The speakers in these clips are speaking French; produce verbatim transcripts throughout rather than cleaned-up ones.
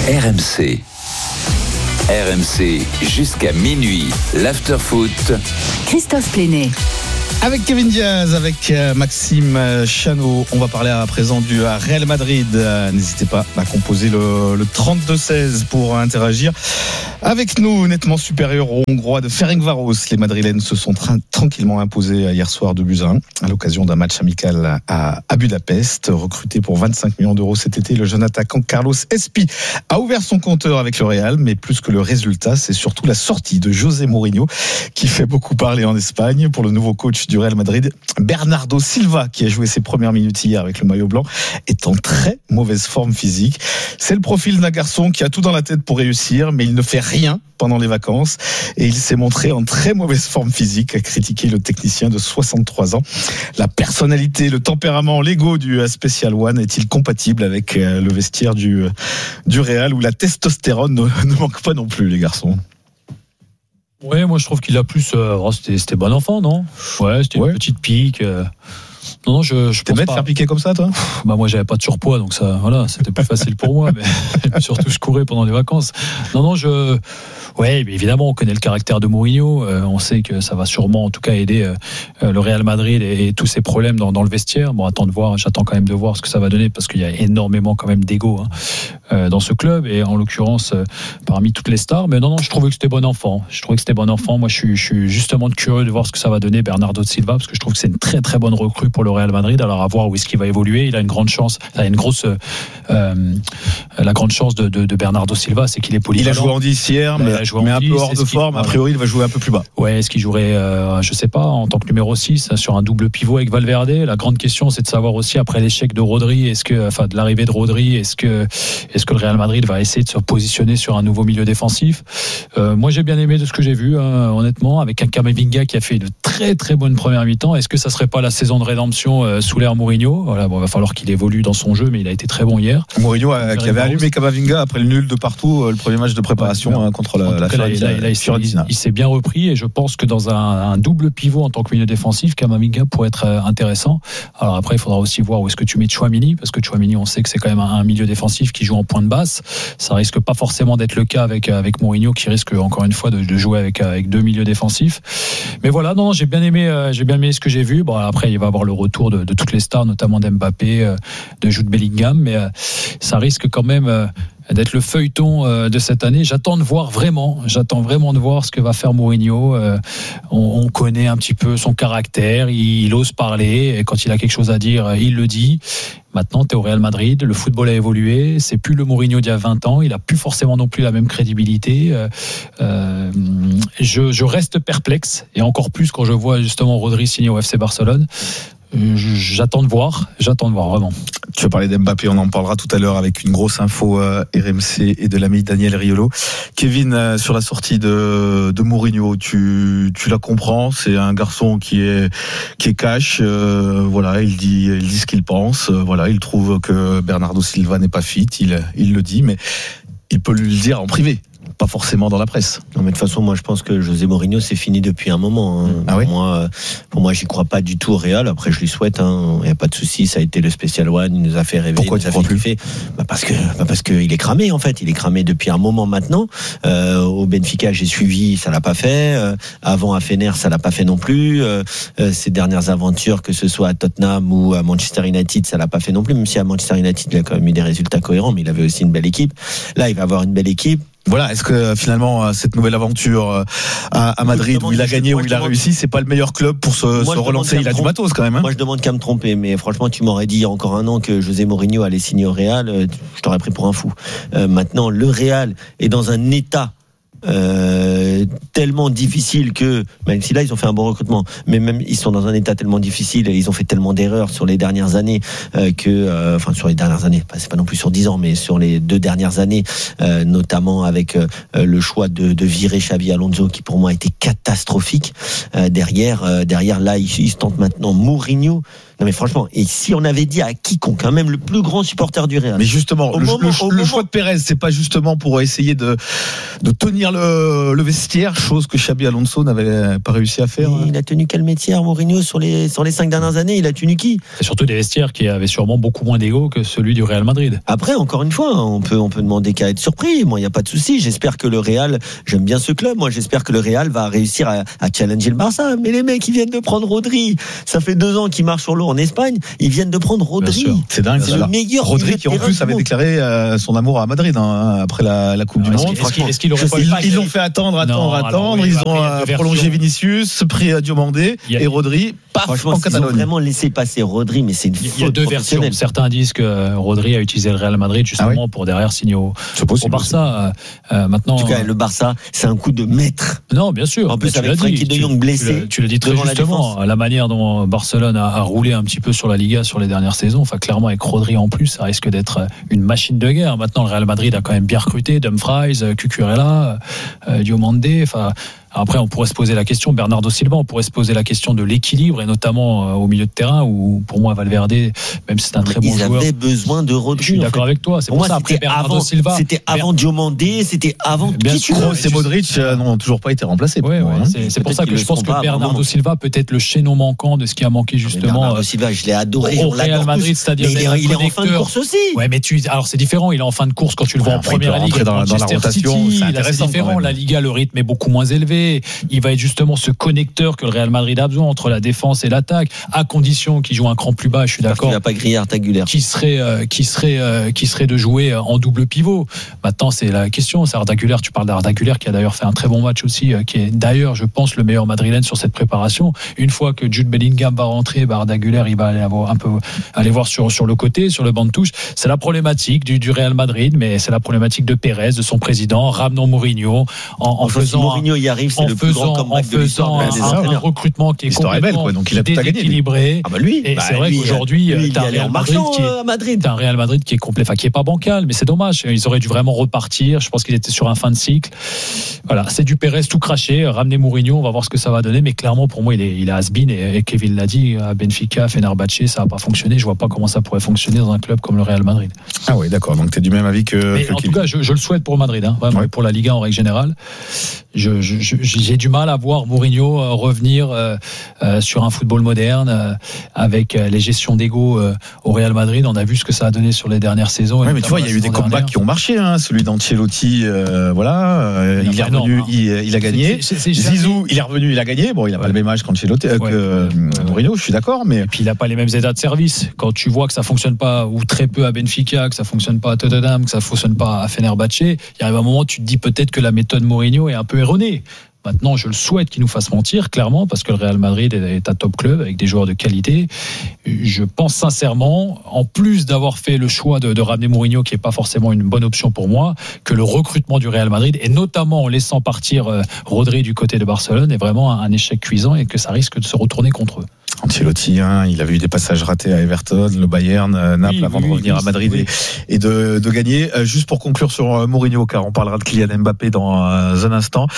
R M C. R M C jusqu'à minuit. L'after-foot. Christophe Pléné. Avec Kevin Diaz, avec Maxime Chanot, on va parler à présent du Real Madrid. N'hésitez pas à composer le, le trente-deux seize pour interagir avec nous. Nettement supérieur aux Hongrois de Ferencváros, les Madrilènes se sont tra- tranquillement imposés hier soir deux buts à un à l'occasion d'un match amical à, à Budapest. Recruté pour vingt-cinq millions d'euros cet été, le jeune attaquant Carlos Espi a ouvert son compteur avec le Real, mais plus que le résultat, c'est surtout la sortie de José Mourinho qui fait beaucoup parler en Espagne. Pour le nouveau coach du Real Madrid, Bernardo Silva, qui a joué ses premières minutes hier avec le maillot blanc, est en très mauvaise forme physique. C'est le profil d'un garçon qui a tout dans la tête pour réussir, mais il ne fait rien pendant les vacances et il s'est montré en très mauvaise forme physique, a critiqué le technicien de soixante-trois ans. La personnalité, le tempérament, l'ego du Special One est-il compatible avec le vestiaire du, du Real où la testostérone ne, ne manque pas non plus, les garçons? Ouais, moi je trouve qu'il a plus. Euh, oh, c'était, c'était bon enfant, non? Ouais, c'était ouais. Une petite pique. Euh... Non, non, je, je T'es pense bête pas. de faire piquer comme ça, toi? Bah moi, j'avais pas de surpoids, donc ça, voilà, c'était plus facile pour moi. Mais surtout, je courais pendant les vacances. Non, non, je. Ouais, mais évidemment, on connaît le caractère de Mourinho. Euh, on sait que ça va sûrement, en tout cas, aider euh, le Real Madrid et, et tous ses problèmes dans, dans le vestiaire. Bon, attends de voir. J'attends quand même de voir ce que ça va donner parce qu'il y a énormément quand même d'ego hein, euh, dans ce club et en l'occurrence euh, parmi toutes les stars. Mais non, non, je trouvais que c'était bon enfant. Je trouvais que c'était bon enfant. Moi, je suis, je suis justement curieux de voir ce que ça va donner Bernardo Silva parce que je trouve que c'est une très très bonne recrue pour le Real Madrid. Alors à voir où est-ce qu'il va évoluer. Il a une grande chance. Il a une grosse, euh, la grande chance de, de, de Bernardo Silva, c'est qu'il est polyvalent. Il a joué en dix hier, mais, mais un peu hors de forme. A priori, il va jouer un peu plus bas. Ouais, est-ce qu'il jouerait, euh, je sais pas, en tant que numéro six sur un double pivot avec Valverde? La grande question, c'est de savoir aussi après l'échec de Rodri, est-ce que, enfin, de l'arrivée de Rodri, est-ce que, est-ce que le Real Madrid va essayer de se positionner sur un nouveau milieu défensif? Euh, moi, j'ai bien aimé de ce que j'ai vu, hein, honnêtement, avec un Camavinga qui a fait de très très bonnes premières mi-temps. Est-ce que ça serait pas la saison de rédemption euh, sous l'ère Mourinho? Voilà, bon, il va falloir qu'il évolue dans son jeu, mais il a été très bon hier. Mourinho a, qui avait allumé Camavinga après le nul de partout, euh, le premier match de préparation ouais, hein, contre la, la Fiorentina. Il, il s'est bien repris et je pense que dans un, un double pivot en tant que milieu défensif, Camavinga pourrait être intéressant. Alors après, il faudra aussi voir où est-ce que tu mets Tchouaméni, parce que Tchouaméni, on sait que c'est quand même un, un milieu défensif qui joue en pointe basse. Ça risque pas forcément d'être le cas avec avec Mourinho, qui risque encore une fois de, de jouer avec avec deux milieux défensifs. Mais voilà, non, non j'ai bien aimé, euh, j'ai bien aimé ce que j'ai vu. Bon, après, il va y avoir le retour de, de toutes les stars, notamment d'Mbappé, euh, de Jude Bellingham, mais euh, ça risque quand même. Euh, d'être le feuilleton de cette année. J'attends de voir vraiment, j'attends vraiment de voir ce que va faire Mourinho. On, on connaît un petit peu son caractère, il, il ose parler, et quand il a quelque chose à dire, il le dit. Maintenant, t'es au Real Madrid, le football a évolué, c'est plus le Mourinho d'il y a vingt ans, il a plus forcément non plus la même crédibilité. Euh, je, je reste perplexe, et encore plus quand je vois justement Rodri signer au F C Barcelone. J'attends de voir, j'attends de voir vraiment. Tu vas parler d'Mbappé, on en parlera tout à l'heure avec une grosse info euh, R M C et de l'ami Daniel Riolo. Kevin, euh, sur la sortie de, de Mourinho, tu, tu la comprends, c'est un garçon qui est, qui est cash, euh, voilà, il dit, il dit ce qu'il pense, euh, voilà, il trouve que Bernardo Silva n'est pas fit, il, il le dit, mais il peut lui le dire en privé. Pas forcément dans la presse. Non, mais de toute façon, moi, je pense que José Mourinho, c'est fini depuis un moment. Hein. Ah oui pour moi, pour moi, j'y crois pas du tout au Real. Après, je lui souhaite. Il hein. n'y a pas de souci. Ça a été le Special One. Il nous a fait rêver. Pourquoi il tu nous crois a fait plus kiffer. Bah parce que, bah parce que il est cramé en fait. Il est cramé depuis un moment maintenant. Euh, au Benfica, j'ai suivi, ça l'a pas fait. Euh, avant à Fener, ça l'a pas fait non plus. Euh, euh, ses dernières aventures, que ce soit à Tottenham ou à Manchester United, ça l'a pas fait non plus. Même si à Manchester United, il a quand même eu des résultats cohérents, mais il avait aussi une belle équipe. Là, il va avoir une belle équipe. Voilà, est-ce que finalement cette nouvelle aventure à, à Madrid où il a gagné, où il a réussi, c'est pas le meilleur club pour se, se relancer? Il a du matos quand même. Hein. Moi, je demande qu'à me tromper, mais franchement, tu m'aurais dit il y a encore un an que José Mourinho allait signer au Real, je t'aurais pris pour un fou. Euh, maintenant, le Real est dans un état Euh, tellement difficile que, même si là ils ont fait un bon recrutement, mais même ils sont dans un état tellement difficile et ils ont fait tellement d'erreurs sur les dernières années euh, que, euh, enfin sur les dernières années, c'est pas non plus sur dix ans, mais sur les deux dernières années, euh, notamment avec euh, le choix de, de virer Xavi Alonso qui pour moi était catastrophique. Euh, derrière, euh, derrière là ils, ils se tentent maintenant Mourinho. Non mais franchement, et si on avait dit à quiconque, hein, même le plus grand supporter du Real. Mais justement, Au le, moment- le- au le moment- choix de Pérez, c'est pas justement pour essayer de, de tenir le, le vestiaire, chose que Xabi Alonso n'avait pas réussi à faire. Il a tenu quel métier, Mourinho, sur les, sur les cinq dernières années? Il a tenu qui? C'est surtout des vestiaires qui avaient sûrement beaucoup moins d'ego que celui du Real Madrid. Après, encore une fois, on peut, on peut demander qu'à être surpris. Moi, il n'y a pas de souci. J'espère que le Real, j'aime bien ce club. Moi, j'espère que le Real va réussir à, à challenger le Barça. Mais les mecs, ils viennent de prendre Rodri. Ça fait deux ans qu'ils marchent sur l'eau en Espagne. Ils viennent de prendre Rodri. Bien sûr. C'est dingue. C'est ça. le meilleur Rodri milieu qui de en terrain plus du avait monde. déclaré euh, son amour à Madrid hein, après la, la Coupe Alors, du est-ce Monde. qu'il- est-ce qu'il- est-ce qu'il aurait Je pas sais, eu- ils, ils l'ont fait attendre, attendre, Non, alors attendre. oui, ils après, ont il y a euh, deux prolongé versions. Vinicius, pris à Diomandé Il y a- et Rodri, paf, Franchement, en s'ils ont Catalogne. vraiment laissé passer Rodri, mais c'est une Il faute y a deux versions. professionnelle. Certains disent que Rodri a utilisé le Real Madrid justement Ah pour derrière signer au, C'est au possible. Barça. Euh, maintenant, En tout cas, le Barça, c'est un coup de maître. non, bien sûr. En plus, Mais tu avec l'as Frenkie dit, de tu- Jong blessé tu l'as- Tu l'as dit très devant la justement. défense. La, manière dont Barcelone a, a roulé un petit peu sur la Liga sur les dernières saisons, enfin clairement avec Rodri en plus, ça risque d'être une machine de guerre. Maintenant, le Real Madrid a quand même bien recruté Dumfries, Cucurella, euh, Diomandé. Enfin. Après, on pourrait se poser la question, Bernardo Silva, on pourrait se poser la question de l'équilibre, et notamment euh, au milieu de terrain, où pour moi, Valverde, même si c'est un très bon Ils joueur, avaient besoin de Rodri. je suis en d'accord fait. avec toi. C'est Pour pour moi, ça, après c'était Bernardo avant, Silva. c'était avant Diomandé, c'était avant Bien qui tu sûr. veux. Kroos et Modric euh, n'ont toujours pas été remplacés. Ouais, pour ouais, moi, hein. c'est c'est pour Peut-être ça que qu'ils je le pense seront que pas, Bernardo vraiment. Silva peut être le chaînon manquant de ce qui a manqué Mais justement Bernardo euh, Silva, je l'ai adoré. au on l'adore Real tous. Madrid, c'est-à-dire Mais il est, d'être il est en fin de connecteur. course aussi. Ouais, mais tu, alors c'est différent. Il est en fin de course quand tu le vois Ouais, en après, il peut première ligue. rentrer dans- avec dans la Manchester rotation, City. c'est Là, c'est intéressant, différent. quand même. La Liga, le rythme est beaucoup moins élevé. Il va être justement ce connecteur que le Real Madrid a besoin entre la défense et l'attaque, à condition qu'il joue un cran plus bas. Je suis Il d'accord. va pas griller Artagulaire. Qui serait, euh, qui serait, euh, qui serait de jouer en double pivot. Maintenant, c'est la question. C'est Arda Güler. Tu parles d'Arda Güler qui a d'ailleurs fait un très bon match aussi, euh, qui est d'ailleurs, je pense, le meilleur madrilène sur cette préparation. Une fois que Jude Bellingham va rentrer, bah, Arda Güler, il va aller avoir un peu, aller voir sur sur le côté, sur le banc de touche. C'est la problématique du, du Real Madrid, mais c'est la problématique de Pérez, de son président, ramenant Mourinho, en, en Enfin, si faisant. Mourinho y arrive, c'est en le plus grand faisant, en comeback de l'histoire faisant des un, un entraîneurs. recrutement qui est L'histoire est belle, complètement quoi, donc il a tout à gagner, lui. déséquilibré. Ah bah lui, Et bah, c'est vrai lui, qu'aujourd'hui, lui, il t'as y un allait en Real Madrid marchant qui est- euh, à Madrid. T'as un Real Madrid qui est complet, enfin qui est pas bancal, mais c'est dommage. Ils auraient dû vraiment repartir. Je pense qu'ils étaient sur un fin de cycle. Voilà, c'est du Pérez tout craché. Ramener Mourinho, on va voir ce que ça va donner. Mais clairement, pour moi, il est, il est has-been. Et, et Kevin l'a dit, à Benfica, Fenerbahçe, ça n'a pas fonctionné. Je vois pas comment ça pourrait fonctionner dans un club comme le Real Madrid. Ah oui, d'accord. Donc tu es du même avis que. Mais que en tout Kevin. cas, je, je le souhaite pour Madrid, hein, vraiment, Ouais. pour la Liga en règle générale. Je, je, je- j'ai du mal à voir Mourinho euh, revenir euh, euh, sur un football moderne euh, avec euh, les gestions d'ego euh, au Real Madrid. On a vu ce que ça a donné sur les dernières saisons. Ouais, mais tu vois, il y a eu des comebacks qui ont marché. Hein. Celui d'Ancelotti, euh, voilà, euh, Il il, y est en a revenu, énorme, hein. il, il a gagné. C'est- c'est- c'est jamais- Zizou, il est revenu, il a gagné. Bon, il n'a pas Ouais. le même âge qu'Ancelotti, euh, Ouais. que euh, Ouais. Mourinho, je suis d'accord, mais Et puis il n'a pas les mêmes états de service. Quand tu vois que ça fonctionne pas, ou très peu à Benfica, que ça fonctionne pas à Tottenham, que ça fonctionne pas à Fenerbahçe, il arrive un moment où tu te dis peut-être que la méthode Mourinho est un peu erronée. Maintenant, je le souhaite qu'il nous fasse mentir, clairement, parce que le Real Madrid est un top club avec des joueurs de qualité. Je pense sincèrement, en plus d'avoir fait le choix de, de ramener Mourinho, qui n'est pas forcément une bonne option pour moi, que le recrutement du Real Madrid, et notamment en laissant partir euh, Rodri du côté de Barcelone, est vraiment un, un échec cuisant et que ça risque de se retourner contre eux. Ancelotti, hein, il a vu des passages ratés à Everton, le Bayern, euh, Naples, Oui, avant oui, de revenir oui, à Madrid oui. et, et de, de gagner. Euh, juste pour conclure sur euh, Mourinho, car on parlera de Kylian Mbappé dans euh, un instant.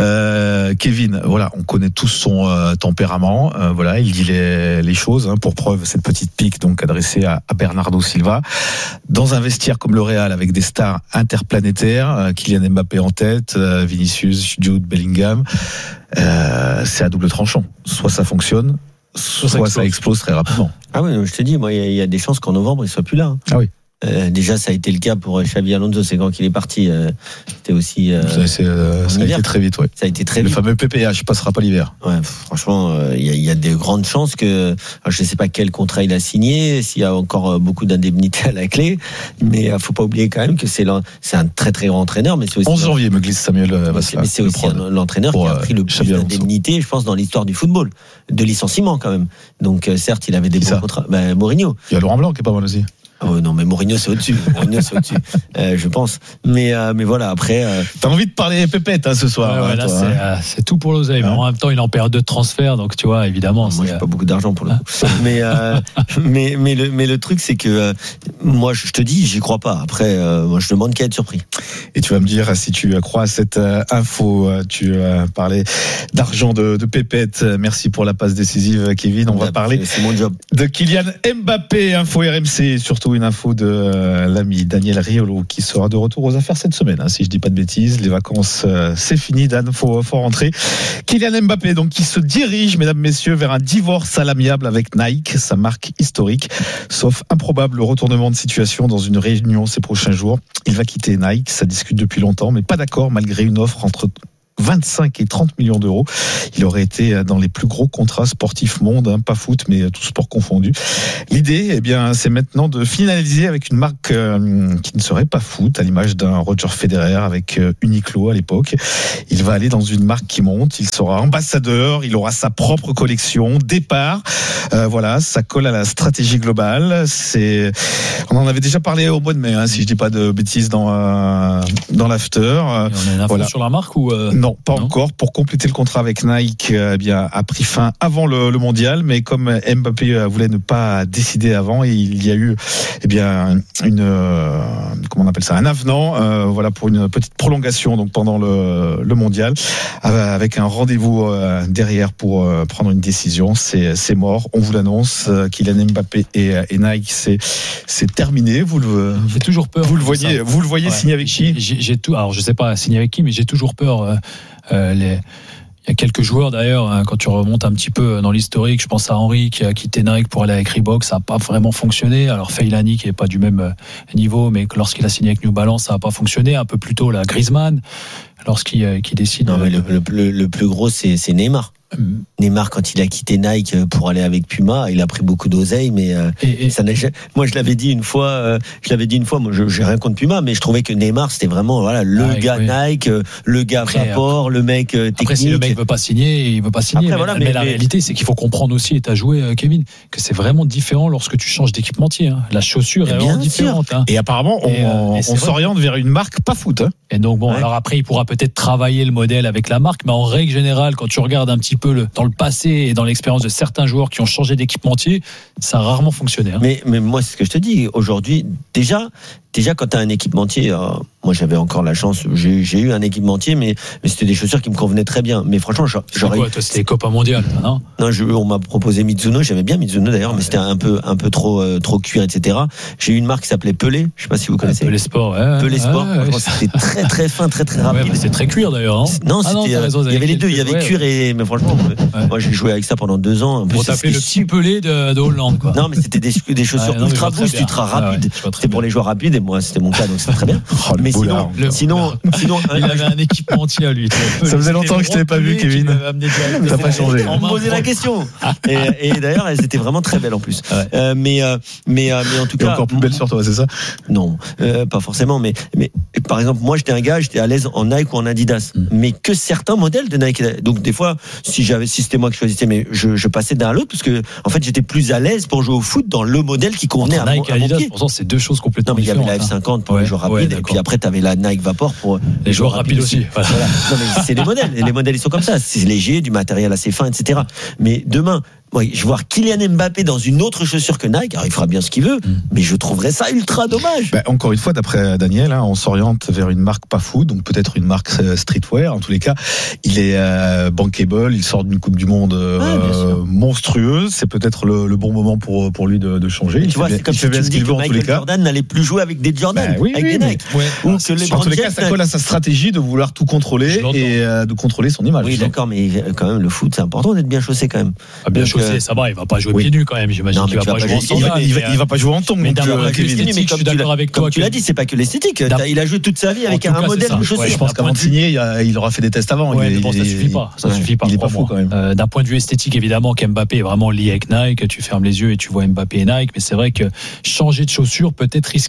Euh, Kevin, voilà, on connaît tous son euh, tempérament. Euh, voilà, il dit les, les choses. Hein, pour preuve, cette petite pique donc adressée à, à Bernardo Silva. Dans un vestiaire comme le Real, avec des stars interplanétaires, euh, Kylian Mbappé en tête, euh, Vinicius, Jude Bellingham, euh, c'est à double tranchant. Soit ça fonctionne, soit, ça ça, explose. explose très rapidement. Ah oui, je te dis, moi, il y a- il y, a des chances qu'en novembre, il soit plus là. hein. Ah oui. Euh, déjà, ça a été le cas pour Xabi Alonso, c'est quand il est parti. Euh, c'était aussi. Euh, Ça, c'est, euh, ça a hiver. été très vite, ouais. ça a été très Le vite. fameux P P H passera pas l'hiver. Ouais, franchement, euh, il y, a, il y a de grandes chances que. Alors, je ne sais pas quel contrat il a signé, s'il y a encore euh, beaucoup d'indemnités à la clé, mais il ne faut pas oublier quand même que c'est, l'en- c'est un très très grand entraîneur, mais c'est aussi. onze janvier, me glisse Samuel euh, Mais c'est, Vassal, mais c'est le aussi prod. un- l'entraîneur Pour, qui a euh, pris le plus Xabi Alonso. d'indemnités, je pense, dans l'histoire du football, de licenciement quand même. Donc, euh, certes, il avait des Qui bons ça contrats. Ben, Mourinho. Il y a Laurent Blanc qui est pas mal aussi. Oh non, mais Mourinho c'est au-dessus. Mourinho c'est au-dessus, euh, je pense. Mais euh, mais voilà, après. Euh... T'as envie de parler pépette hein, ce soir. Ouais, ouais, hein, là, toi, c'est, hein. euh, c'est tout pour l'oseille. Mais Hein en même temps, il est en période de transfert, donc tu vois, évidemment. Moi, c'est, j'ai pas beaucoup d'argent pour le coup. mais euh, mais mais le mais le truc c'est que euh, moi je te dis, j'y crois pas. Après, euh, moi je demande qu'à être surpris. Et tu vas me dire si tu crois à cette euh, info. Tu euh, parlais d'argent de, de pépette. Merci pour la passe décisive, Kevin. On va Ouais, parler c'est mon job. de Kylian Mbappé. Info R M C, surtout une info de euh, l'ami Daniel Riolo qui sera de retour aux affaires cette semaine. Hein, si je dis pas de bêtises, les vacances euh, c'est fini. Dan, faut, faut rentrer. Kylian Mbappé, donc qui se dirige, mesdames, messieurs, vers un divorce à l'amiable avec Nike, sa marque historique. Sauf improbable retournement de situation dans une réunion ces prochains jours. Il va quitter Nike, ça discute depuis longtemps, mais pas d'accord malgré une offre entre vingt-cinq et trente millions d'euros. Il aurait été dans les plus gros contrats sportifs monde, hein, pas foot, mais tout sport confondu. L'idée, eh bien, c'est maintenant de finaliser avec une marque euh, qui ne serait pas foot, à l'image d'un Roger Federer avec euh, Uniqlo à l'époque. Il va aller dans une marque qui monte, il sera ambassadeur, il aura sa propre collection, départ. Euh, voilà, ça colle à la stratégie globale. C'est, on en avait déjà parlé au mois de mai, hein, si je dis pas de bêtises dans euh, dans l'after. on a une info Voilà. sur la marque ou euh... Non, pas Non. encore. Pour compléter le contrat avec Nike, euh, eh bien, a pris fin avant le, le mondial, mais comme Mbappé euh, voulait ne pas décider avant, il y a eu, eh bien, une, euh, comment on appelle ça, un avenant, euh, voilà, pour une petite prolongation, donc pendant le, le mondial, euh, avec un rendez-vous euh, derrière pour euh, prendre une décision. C'est, c'est mort. On vous l'annonce. Euh, Kylian Mbappé et, et Nike, c'est, c'est terminé. Vous le, J'ai toujours peur. vous le de voyez, ça. vous le voyez Ouais. signer avec qui? J'ai, j'ai tout. Alors, je sais pas signer avec qui, mais j'ai toujours peur. Euh, euh, les... Il y a quelques joueurs d'ailleurs, hein, quand tu remontes un petit peu dans l'historique, je pense à Henry qui a quitté Nike pour aller avec Reebok, ça n'a pas vraiment fonctionné. Alors Feilani qui n'est pas du même niveau, mais lorsqu'il a signé avec New Balance, ça n'a pas fonctionné. Un peu plus tôt, là, Griezmann, lorsqu'il euh, qui décide. Non, mais le, le, le, le plus gros c'est, c'est Neymar. Hum. Neymar, quand il a quitté Nike pour aller avec Puma, il a pris beaucoup d'oseille, mais euh, Et, et, ça n'a, moi je l'avais dit une fois, euh, je l'avais dit une fois, moi je, j'ai rien contre Puma, mais je trouvais que Neymar c'était vraiment voilà le Nike, gars oui. Nike, euh, le gars Après, rapport, le mec euh, technique. Après, si le mec veut pas signer, il veut pas signer. Après, mais, voilà, mais mais- la mais- réalité, c'est qu'il faut comprendre aussi, et tu as joué, euh, Kevin, que c'est vraiment différent lorsque tu changes d'équipementier. Hein. La chaussure Mais est bien vraiment sûr. différente. Hein. Et apparemment, on, Et, euh, et c'est on vrai. s'oriente vers une marque pas foot. Hein. Et donc bon, Ouais. alors après, il pourra peut-être travailler le modèle avec la marque, mais en règle générale, quand tu regardes un petit peu le, dans le passé et dans l'expérience de certains joueurs qui ont changé d'équipementier, ça a rarement fonctionné. Hein. Mais, mais moi, c'est ce que je te dis. Aujourd'hui, déjà, déjà quand tu as un équipementier, euh, moi j'avais encore la chance, j'ai, j'ai eu un équipementier, mais, mais c'était des chaussures qui me convenaient très bien. Mais franchement, j'a- C'est j'aurais. quoi, toi, c'était les Copa mondiales, non? Non, je, on m'a proposé Mizuno, j'aimais bien Mizuno d'ailleurs, mais c'était un peu, un peu trop, euh, trop cuir, et cetera. J'ai eu une marque qui s'appelait Pelé, je sais pas si vous connaissez. Pelé Sport, ouais. Pelé Sport, ouais, ouais. franchement, c'était très très fin, très très Ouais, rapide. bah, c'est très cuir d'ailleurs. Hein. Non, Ah c'était, t'as raison, il y avait les deux, il y avait ouais, cuir et, mais franchement, Ouais. moi j'ai joué avec ça pendant deux ans. En plus, Pour taper c'était le petit Pelé de, de Hollande, quoi. Non, mais c'était des, des chaussures Ouais, non, mais je ultra vois très boost, bien. ultra Ouais, ouais, rapides. je vois très C'était pour bien. les joueurs rapides et moi c'était mon cas, donc c'était très bien. Oh, le Mais sinon, boulard. Le- sinon, sinon, Il un- avait un équipementier à lui. Ça faisait longtemps que je t'avais pas vu, Kevin. T'as pas changé. On me posait la question. Et, et d'ailleurs, elles étaient vraiment très belles en plus. Ouais. Euh, mais, euh, mais, euh, mais en tout Et cas. encore plus belle sur toi, c'est ça? Non, euh, pas forcément. Mais, mais par exemple, moi, j'étais un gars, j'étais à l'aise en Nike ou en Adidas. Mm. Mais que certains modèles de Nike. Donc, des fois, si j'avais, si c'était moi qui choisissais, mais je, je passais d'un à l'autre parce que, en fait, j'étais plus à l'aise pour jouer au foot dans le modèle qui convenait à, mon, Nike et à mon Adidas, pied. pourtant, c'est deux choses complètement Non, mais il y avait différentes. la F cinquante pour Ouais, les joueurs ouais, rapides, et d'accord. puis après, tu avais la Nike Vapor pour Les joueurs rapides aussi. Voilà. Voilà. Non, mais c'est des modèles. Et les modèles, ils sont comme ça. C'est léger, du matériel assez fin, et cetera. Mais demain, moi, je vais voir Kylian Mbappé dans une autre chaussure que Nike. Alors, il fera bien ce qu'il veut, Mm. mais je trouverais ça ultra dommage. Ben, encore une fois, d'après Daniel, hein, on s'oriente vers une marque pas foot, donc peut-être une marque euh, streetwear. En tous les cas, il est euh, bankable, il sort d'une Coupe du Monde euh, Ouais, bien sûr. monstrueuse. C'est peut-être le, le bon moment pour pour lui de, de changer. Il Tu vois, fait c'est bien, comme il si fait tu bien me ce dis qu'il que veut en tous les Michael cas. Jordan n'allait plus jouer avec des Jordan, Ben oui, avec oui, des mais- Nike. Ouais. Ou C'est que les sûr. En tous les cas, ça colle à sa stratégie de vouloir tout contrôler Je l'entends. et euh, de contrôler son image. Oui, d'accord, mais quand même, le foot, c'est important d'être bien chaussé quand même. Ah, bien Donc, chaussé, euh, ça va, il va pas jouer oui. pieds nus quand même. J'imagine Non, qu'il mais va tu pas vas jouer en pas Il va, sandales. il va, mais, il va pas jouer en tongs. Mais donc, d'un euh, point de vue Kevin. esthétique, mais je suis comme tu d'accord l'as- avec comme toi tu que- l'as dit, c'est pas que l'esthétique. D'un- T'as- Il a joué toute sa vie avec En un tout cas, modèle c'est ça. de chaussures. Ouais, Je pense d'un qu'avant point de de vue- signer, il, a- il aura fait des tests avant. Ouais, il, mais bon, ça il- suffit pas. Ça ouais, suffit pas. Il est pas crois-moi. fou quand même. Euh, d'un point de vue esthétique, évidemment, qu'Mbappé est vraiment lié avec Nike. Tu fermes les yeux et tu vois Mbappé et Nike. Mais c'est vrai que changer de chaussure peut être risqué.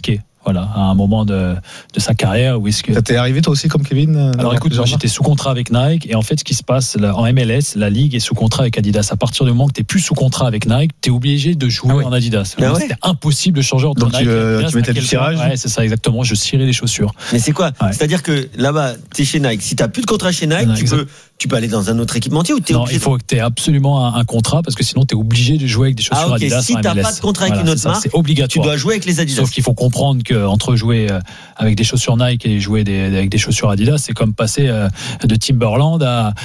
Voilà, à un moment de, de sa carrière. Où est-ce que... Ça t'est arrivé toi aussi comme Kevin? Alors écoute, moi j'étais sous contrat avec Nike et en fait ce qui se passe là, en M L S, la ligue est sous contrat avec Adidas. À partir du moment que t'es plus sous contrat avec Nike, t'es obligé de jouer ah ouais. en Adidas. Ah ouais. C'était impossible de changer entre Donc Nike tu, euh, et Adidas. tu mettais le tirage. Ouais, c'est ça exactement. Je cirais les chaussures. Mais c'est quoi? Ouais. C'est-à-dire que là-bas, t'es chez Nike. Si t'as plus de contrat chez Nike, non, tu exact. peux, tu peux aller dans un autre équipementier ou t'es non, obligé. Il faut que t'aies absolument un, un contrat parce que sinon t'es obligé de jouer avec des chaussures ah, okay. Adidas. Si t'as pas de contrat avec voilà, une autre marque, c'est obligatoire. Tu dois jouer avec les Adidas. Sauf qu'il faut comprendre que entre jouer avec des chaussures Nike et jouer des, avec des chaussures Adidas, c'est comme passer de Timberland à,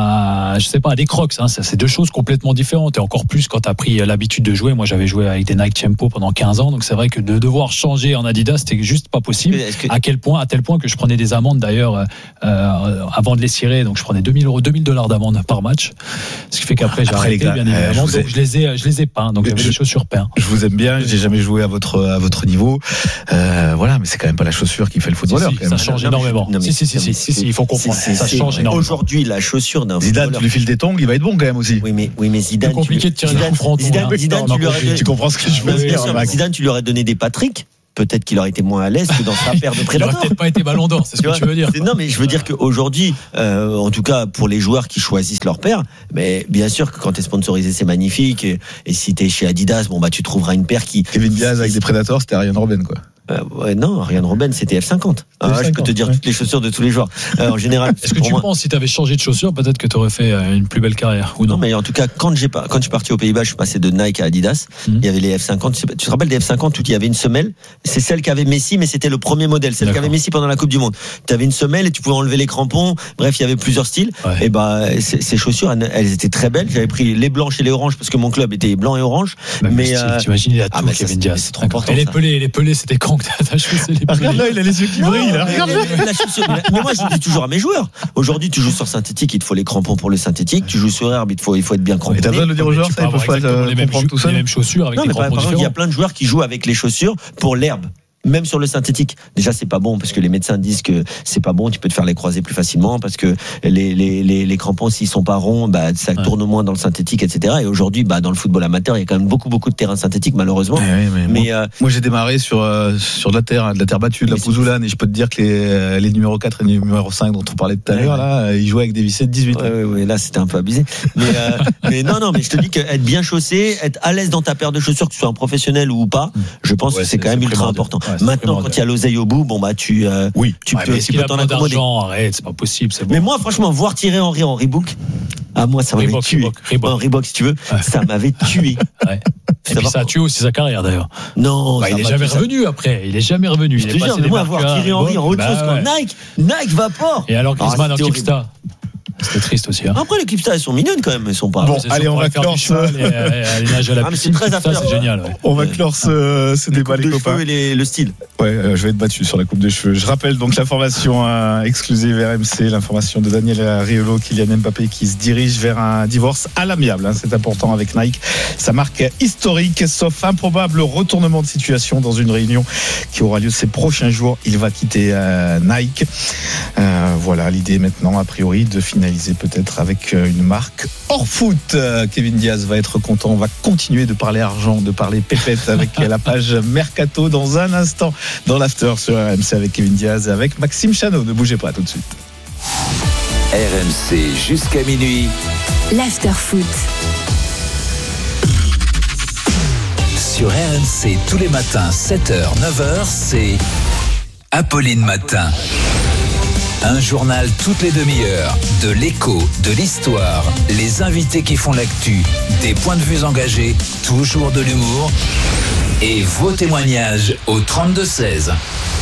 à je sais pas, à des Crocs. Hein. C'est deux choses complètement différentes. Et encore plus quand tu as pris l'habitude de jouer. Moi, j'avais joué avec des Nike Tempo pendant quinze ans. Donc c'est vrai que de devoir changer en Adidas, c'était juste pas possible. Que... À quel point, à tel point que je prenais des amendes d'ailleurs euh, avant de les cirer. Donc je prenais deux mille euros, deux mille dollars d'amende par match. Ce qui fait qu'après j'ai arrêté, gars, bien évidemment. je, donc, ai... je les ai, je les ai peints. Donc j'avais des chaussures peintes. Je vous aime bien. J'ai jamais joué à votre à votre niveau. Euh, voilà, mais c'est quand même pas la chaussure qui fait le footballeur. Si, si, ça change non, énormément. Non, mais, si, si, si, si, si, si, il faut comprendre. C'est, ça c'est, change c'est, énormément. Aujourd'hui, la chaussure d'un Zidane, footballeur... tu lui files des tongs, il va être bon quand même aussi. Oui, mais, oui, mais Zidane... C'est compliqué tu... de tirer Zidane, des coups Zidane, Zidane, Zidane tu, lui aurais donné... tu comprends ce que je veux oui, dire. Sûr, Zidane, tu lui aurais donné des Patrick. Peut-être qu'il aurait été moins à l'aise que dans sa paire de Predator. Il aurait peut-être pas été Ballon d'Or, c'est ce que tu veux dire. Non, mais je veux dire qu'aujourd'hui, euh, en tout cas pour les joueurs qui choisissent leur paire, mais bien sûr que quand t'es sponsorisé, c'est magnifique. Et, et si t'es chez Adidas, bon bah tu trouveras une paire qui. Kevin Diaz avec des Predators, c'était Ryan Robben quoi. Euh, ouais, non, Ryan Robben, c'était F cinquante. Ah, F cinquante, je peux te dire ouais. toutes les chaussures de tous les joueurs. Euh, en général. Est-ce que tu moi... penses si tu avais changé de chaussures, peut-être que tu aurais fait une plus belle carrière ou non? Non, mais en tout cas, quand j'ai pas, quand je suis parti aux Pays-Bas, je suis passé de Nike à Adidas. Mm-hmm. Il y avait les F cinquante. Tu te rappelles des F cinquante où il y avait une semelle? C'est celle qu'avait Messi, mais c'était le premier modèle, celle qu'avait Messi pendant la Coupe du Monde. Tu avais une semelle et tu pouvais enlever les crampons. Bref, il y avait plusieurs styles. Ouais. Et bah, ces chaussures, elles étaient très belles. J'avais pris les blanches et les oranges parce que mon club était blanc et orange. Bah, mais euh... t'imagines, il a tout, ah, Kevin Diaz. C'est trop important. Et les pelés, les pelés, c'était quand que t'as chaussé? Regarde là, il a les yeux qui brillent. Là. Regarde la chaussure. Mais moi, je dis toujours à mes joueurs. Aujourd'hui, tu joues sur synthétique, il te faut les crampons pour le synthétique. Tu joues sur herbe, il faut, il faut être bien cramponné. Et t'as besoin de le dire aux joueurs, ça, ils peuvent pas les mêmes comprendre tout ça. Les mêmes chaussures avec non, des mais crampons par exemple, différents. il y a plein de joueurs qui jouent avec les chaussures pour l'herbe. Même sur le synthétique, déjà c'est pas bon parce que les médecins disent que c'est pas bon. Tu peux te faire les croiser plus facilement parce que les les les, les crampons s'ils sont pas ronds, bah ça ouais. tourne moins dans le synthétique, et cetera. Et aujourd'hui, bah dans le football amateur, il y a quand même beaucoup beaucoup de terrains synthétiques malheureusement. Ouais, ouais, mais mais moi, euh, moi j'ai démarré sur euh, sur de la terre, hein, de la terre battue, de la pouzoulane, et je peux te dire que les les numéro quatre et les numéro cinq dont on parlait tout à l'heure, ouais, là, ils jouaient avec des vissés de dix-huit ans. Ouais, ouais, ouais, là c'était un peu abusé. Mais euh, mais non non, mais je te dis qu'être bien chaussé, être à l'aise dans ta paire de chaussures, que tu sois un professionnel ou pas, je pense ouais, que c'est, c'est quand même ultra important. Ouais, maintenant, quand il y a l'oseille au bout, bon bah tu euh, oui, tu ouais, peux, tu peux t'en accommoder. Arrête, c'est pas possible, c'est bon. Mais moi franchement, voir Thierry Henry en Reebok, à moi ça m'avait Reebok, tué. Reebok, Reebok. En Reebok si tu veux, ouais. ça m'avait tué. Ouais. Et puis ça a tué aussi sa carrière d'ailleurs. Non, bah, il est jamais revenu après. Il est jamais revenu. Je te jure, mais moi voir Thierry Henry en autre chose qu'en Nike, Nike Vapor. Et alors Griezmann en Keepstar. C'était triste aussi. Hein. Après, les Keepstars, elles sont mignonnes quand même. Elles sont pas. Bon, allez, on va clore ce. Ah, mais c'est très affaire. C'est génial. Ouais. On va clore ce, ce débat, les copains. Et les, le style. Ouais, euh, je vais être battu sur la coupe de cheveux. Je rappelle donc l'information euh, exclusive R M C, l'information de Daniel Riolo, Kylian Mbappé qui se dirige vers un divorce à l'amiable. Hein, c'est important avec Nike. Ça marque historique, sauf improbable retournement de situation dans une réunion qui aura lieu ces prochains jours. Il va quitter euh, Nike. Euh, voilà, l'idée maintenant, a priori, de finaliser peut-être avec une marque hors foot. Kevin Diaz va être content. On va continuer de parler argent, de parler pépette avec la page Mercato dans un instant dans l'after sur R M C avec Kevin Diaz et avec Maxime Chano. Ne bougez pas tout de suite. R M C jusqu'à minuit. L'after foot. Sur R M C tous les matins sept heures neuf heures, c'est Apolline Matin. Un journal toutes les demi-heures, de l'écho, de l'histoire, les invités qui font l'actu, des points de vue engagés, toujours de l'humour et vos témoignages au trente-deux seize.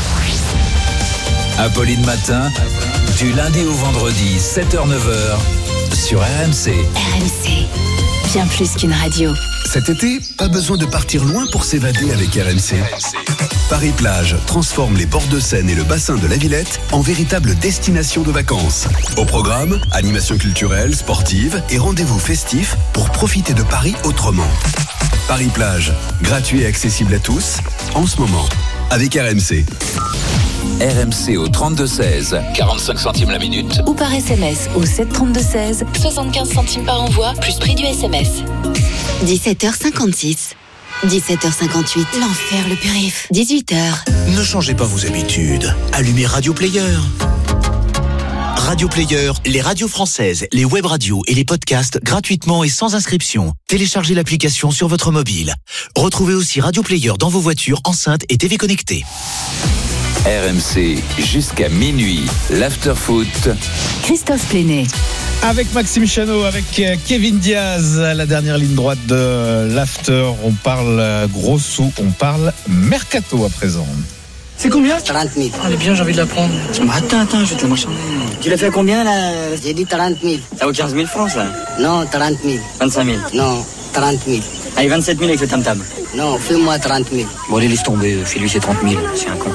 Apolline Matin, du lundi au vendredi, sept heures neuf heures, sur R M C. R M C, bien plus qu'une radio. Cet été, pas besoin de partir loin pour s'évader avec R M C. Paris-Plage transforme les bords de Seine et le bassin de la Villette en véritable destination de vacances. Au programme, animation culturelle, sportive et rendez-vous festifs pour profiter de Paris autrement. Paris-Plage, gratuit et accessible à tous, en ce moment, avec R M C. R M C au trente-deux seize, quarante-cinq centimes la minute. Ou par S M S au sept trente-deux seize, soixante-quinze centimes par envoi, plus prix du S M S. dix-sept heures cinquante-six. dix-sept heures cinquante-huit. L'enfer, le périph'. dix-huit heures. Ne changez pas vos habitudes. Allumez Radio Player. Radio Player, les radios françaises, les web radios et les podcasts gratuitement et sans inscription. Téléchargez l'application sur votre mobile. Retrouvez aussi Radio Player dans vos voitures, enceintes et T V connectées. R M C jusqu'à minuit. L'afterfoot. Christophe Plénet. Avec Maxime Chanot, avec Kevin Diaz, la dernière ligne droite de l'after. On parle gros sous, on parle mercato à présent. C'est combien? trente mille. Elle est bien, j'ai envie de la prendre. Attends, attends, je vais te la marchander. Tu l'as fait combien là? J'ai dit trente mille. Ça vaut quinze mille francs ça? Non, trente mille. vingt-cinq mille. Non, trente mille. Allez, vingt-sept mille avec le tam-tam. Non, fais-moi trente mille. Bon, allez, laisse tomber, fais-lui ses trente mille, c'est un con.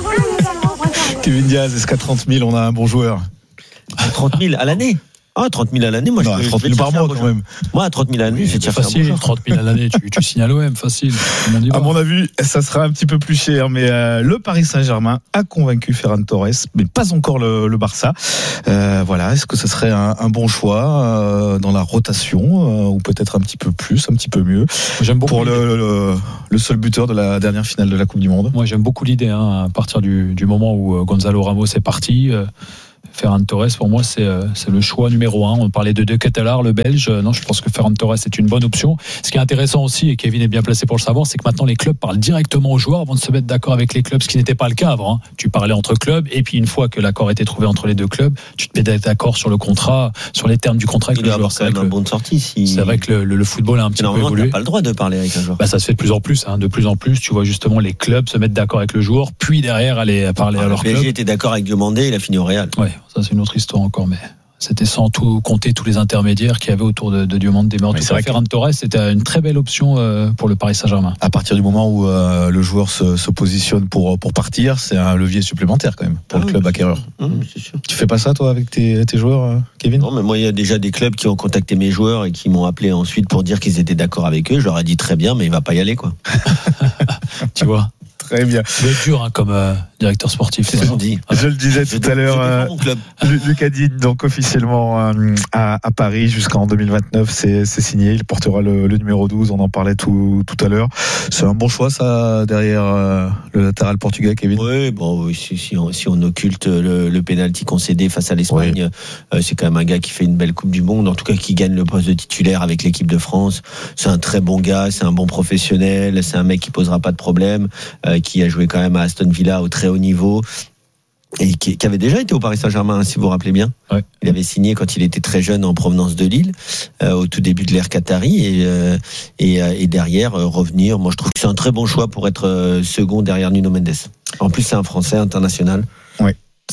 Kevin Diaz, est-ce qu'à trente mille, on a un bon joueur? trente mille à l'année? Ah, trente mille à l'année, moi non, je trente mille par mois quand même. Moi, à trente mille à l'année, j'ai déjà fait facile, un bon trente mille à l'année, tu, tu signes à l'O M, facile. À mon avis, ça sera un petit peu plus cher, mais euh, le Paris Saint-Germain a convaincu Ferran Torres, mais pas encore le, le Barça. Euh, voilà, est-ce que ce serait un, un bon choix euh, dans la rotation, euh, ou peut-être un petit peu plus, un petit peu mieux? J'aime beaucoup pour le, le, le seul buteur de la dernière finale de la Coupe du Monde. Moi, j'aime beaucoup l'idée, hein, à partir du, du moment où Gonzalo Ramos est parti. Euh, Ferran Torres, pour moi, c'est, c'est le choix numéro un. On parlait de De Ketelaere, le Belge. Non, je pense que Ferran Torres est une bonne option. Ce qui est intéressant aussi, et Kevin est bien placé pour le savoir, c'est que maintenant les clubs parlent directement aux joueurs avant de se mettre d'accord avec les clubs, ce qui n'était pas le cas avant. Hein. Tu parlais entre clubs, et puis une fois que l'accord était trouvé entre les deux clubs, tu te mets d'accord sur le contrat, sur les termes du contrat avec il le doit joueur. avoir quand même un bon de sortie. Si... C'est vrai que le, le, le football a un petit peu évolué. Tu n'as pas le droit de parler avec un joueur. Bah, ça se fait de plus en plus. Hein. De plus en plus, tu vois justement les clubs se mettre d'accord avec le joueur, puis derrière aller parler ah, à leur club. Le P S G était d'accord avec Diomandé, il a fini au Real. Ouais, ça c'est une autre histoire encore, mais c'était sans tout compter tous les intermédiaires qu'il y avait autour de, de Diomandé. Mais en mais tout cas, Ferran Torres, c'était une très belle option euh, pour le Paris Saint-Germain. À partir du moment où euh, le joueur se, se positionne pour, pour partir, c'est un levier supplémentaire quand même pour ah, le club acquéreur. Mmh, c'est sûr. Tu fais pas ça toi avec tes, tes joueurs, euh, Kevin? Non, mais moi il y a déjà des clubs qui ont contacté mes joueurs et qui m'ont appelé ensuite pour dire qu'ils étaient d'accord avec eux. Je leur ai dit très bien, mais il va pas y aller quoi. Tu vois. Très bien. C'est dur hein, comme euh, directeur sportif. C'est ce qu'on dit. Je le disais tout à l'heure, euh, Lucas Digne, donc officiellement euh, à, à Paris jusqu'en deux mille vingt-neuf, c'est, c'est signé. Il portera le, le numéro douze. On en parlait tout, tout à l'heure. C'est un bon choix, ça, derrière euh, le latéral portugais, Kevin. Oui, bon, si, si, on, si on occulte le, le pénalty concédé face à l'Espagne, oui. euh, c'est quand même un gars qui fait une belle Coupe du Monde. En tout cas, qui gagne le poste de titulaire avec l'équipe de France. C'est un très bon gars, c'est un bon professionnel, c'est un mec qui posera pas de problème. Euh, qui a joué quand même à Aston Villa au très haut niveau et qui, qui avait déjà été au Paris Saint-Germain, hein, si vous vous rappelez bien. Ouais. Il avait signé quand il était très jeune en provenance de Lille, euh, au tout début de l'ère Qatari, et, euh, et, euh, et derrière euh, revenir. Moi, je trouve que c'est un très bon choix pour être euh, second derrière Nuno Mendes. En plus, c'est un Français international. Oui,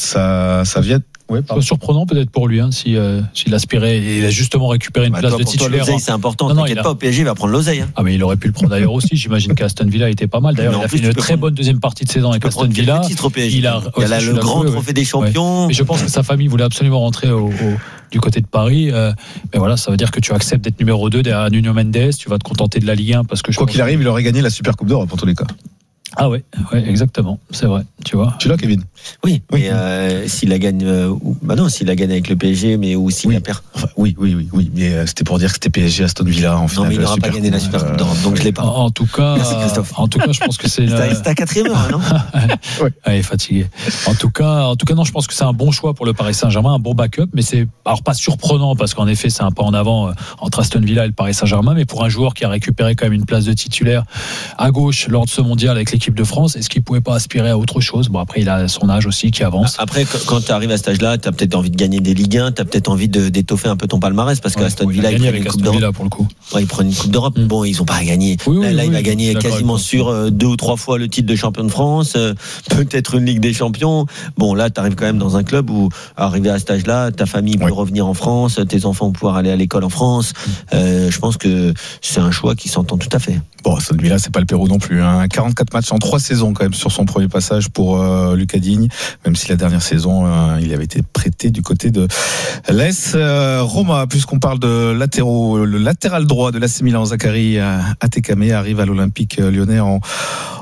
ça, ça vient. Oui, c'est surprenant peut-être pour lui hein, si, euh, s'il aspirait et il a justement récupéré une bah, place toi, de pour titulaire. Toi, l'oseille, c'est important. Non, non, T'inquiète a... pas, au P S G il va prendre l'oseille. Hein. Ah mais il aurait pu le prendre d'ailleurs aussi. J'imagine qu'Aston Villa était pas mal. D'ailleurs, il a fait une très prendre... bonne deuxième partie de saison avec Aston Villa. Titre au P S G. Il a, il a là, le grand joué, trophée ouais. des champions. Ouais. Mais je pense que sa famille voulait absolument rentrer au, au, du côté de Paris. Euh, mais voilà, ça veut dire que tu acceptes d'être numéro deux derrière Nuno Mendes. Tu vas te contenter de la Ligue un parce que je quoi qu'il arrive, il aurait gagné la Super Coupe d'Europe pour tous les cas. Ah ouais, ouais, exactement, c'est vrai, tu vois. Tu l'as, Kevin? Oui, oui. Mais euh, s'il la gagne, euh, bah non, s'il la gagne avec le P S G, mais ou s'il oui. la perd. Enfin, oui, oui, oui, oui, mais euh, c'était pour dire que c'était P S G Aston Villa en finale. Non, mais il n'aura pas gagné la Super Coupe d'Europe, donc je l'ai pas. En, en tout cas, merci Christophe. En tout cas, je pense que c'est. C'était à quatrième heure, non? Ouais. Ah, il est fatigué. En tout cas, en tout cas, non, je pense que c'est un bon choix pour le Paris Saint-Germain, un bon backup, mais c'est alors pas surprenant parce qu'en effet, c'est un pas en avant euh, entre Aston Villa et le Paris Saint-Germain, mais pour un joueur qui a récupéré quand même une place de titulaire à gauche lors de ce mondial avec l'équipe de France, est-ce qu'il pouvait pas aspirer à autre chose? Bon, après, il a son âge aussi qui avance. Après, quand tu arrives à cet âge-là, tu as peut-être envie de gagner des Ligue un, tu as peut-être envie de, d'étoffer un peu ton palmarès parce qu'Aston ouais, Villa, il, il prend une Coupe d'Europe. Pour le coup. Ouais, il prend une Coupe d'Europe. Mmh. Bon, ils ont pas à gagner. Oui, là, oui, là, oui, il va gagner quasiment avec sur euh, deux ou trois fois le titre de champion de France, euh, peut-être une Ligue des Champions. Bon, là, tu arrives quand même dans un club où, arrivé à cet âge-là, ta famille peut ouais. revenir en France, tes enfants vont pouvoir aller à l'école en France. Euh, je pense que c'est un choix qui s'entend tout à fait. Bon, Aston Villa, c'est pas le Pérou non plus. Hein. quarante-quatre matchs en trois saisons quand même sur son premier passage pour euh, Lucas Digne, même si la dernière saison, euh, il avait été prêté du côté de l'A S euh, Roma. Puisqu'on parle de latéraux, le latéral droit de l'A C Milan, Zachary Atekame, arrive à l'Olympique Lyonnais en,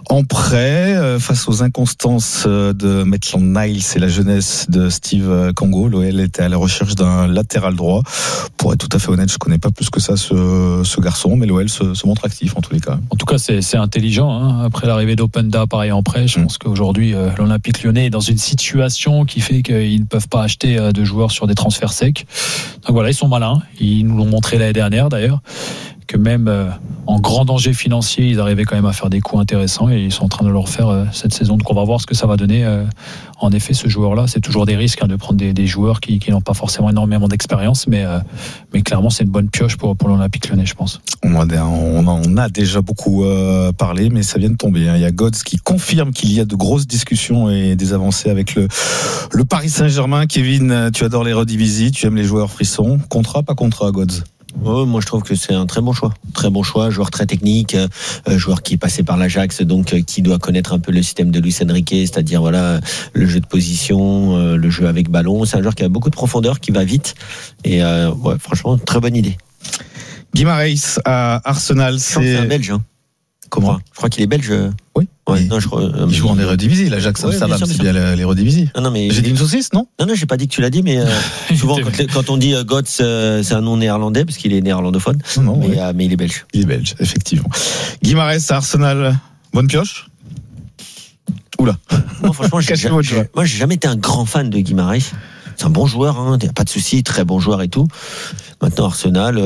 en prêt euh, face aux inconstances euh, de Maitland Niles et la jeunesse de Steve Congo. L'O L était à la recherche d'un latéral droit. Pour être tout à fait honnête, je connais pas plus que ça ce, ce garçon, mais l'O L se, se montre actif en tous les cas. En tout cas, c'est, c'est intelligent. Hein. Après l'arrivée d'Openda, pareil en prêt, je mmh. pense qu'aujourd'hui, euh, l'Olympique Lyonnais est dans une situation qui fait qu'ils ne peuvent pas acheter euh, de joueurs sur des transferts secs. Donc voilà, ils sont malins. Ils nous l'ont montré l'année dernière d'ailleurs, que même euh, en grand danger financier, ils arrivaient quand même à faire des coups intéressants et ils sont en train de le refaire euh, cette saison. Donc on va voir ce que ça va donner. Euh, en effet, ce joueur-là, c'est toujours des risques hein, de prendre des, des joueurs qui, qui n'ont pas forcément énormément d'expérience, mais, euh, mais clairement, c'est une bonne pioche pour, pour l'Olympique Lyonnais, je pense. On en a, on en a déjà beaucoup euh, parlé, mais ça vient de tomber. Hein. Il y a Godz qui confirme qu'il y a de grosses discussions et des avancées avec le, le Paris Saint-Germain. Kevin, tu adores les Redivisie, tu aimes les joueurs frissons. Contrat, pas contrat, Godz? Ouais, moi je trouve que c'est un très bon choix, très bon choix, joueur très technique, euh, joueur qui est passé par l'Ajax, donc euh, qui doit connaître un peu le système de Luis Enrique, c'est-à-dire voilà le jeu de position, euh, le jeu avec ballon. C'est un joueur qui a beaucoup de profondeur, qui va vite, et euh, ouais, franchement très bonne idée. Guimaraes à Arsenal, c'est, c'est un Belge. Hein. Comment? Je crois, je crois qu'il est belge. Oui. Ouais, oui. non, je crois, euh, il joue en Eredivisie, l'Ajax ouais, Amsterdam, c'est bien les Eredivisie. Non, non, mais j'ai dit une saucisse, non? Non, non, j'ai pas dit que tu l'as dit, mais euh, souvent quand, quand on dit euh, Götze, euh, c'est un nom néerlandais parce qu'il est néerlandophone. Non, non, mais, ouais. euh, mais il est belge. Il est belge, effectivement. Guimaraes à Arsenal, bonne pioche? Oula. Moi, franchement, j'ai, j'ai, j'ai, moi, j'ai jamais été un grand fan de Guimaraes. C'est un bon joueur, hein, pas de souci, très bon joueur et tout. Maintenant, Arsenal,